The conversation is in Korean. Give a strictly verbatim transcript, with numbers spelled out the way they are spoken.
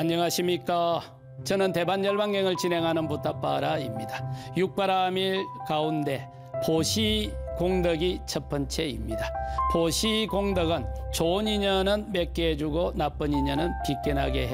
안녕하십니까. 저는 대반열반경을 진행하는 부타바라입니다. 육바라밀 가운데 보시공덕이 첫 번째입니다. 보시공덕은 좋은 인연은 맺게 해주고 나쁜 인연은 빗게 나게 해